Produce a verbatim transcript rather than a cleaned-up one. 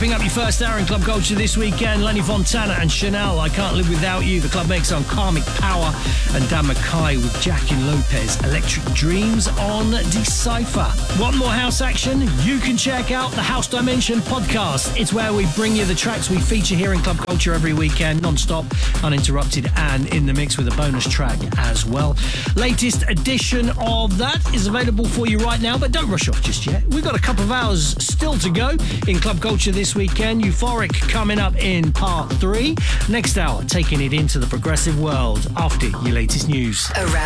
Wrapping up your first hour in Club Culture this weekend, Lenny Fontana and Chanel, I Can't Live Without You. The club makes on Karmic Power, and Dan Mackay with Jackie Lopez, Electric Dreams on Decipher. Want more house action? You can check out the House Dimension podcast. It's where we bring you the tracks we feature here in Club Culture every weekend, non-stop, uninterrupted, and in the mix with a bonus track as well. Latest edition of that is available for you right now, but don't rush off just yet. We've got a couple of hours still to go in Club Culture this weekend. Euphoric coming up in part three. Next hour, taking it into the progressive world after your latest news. Around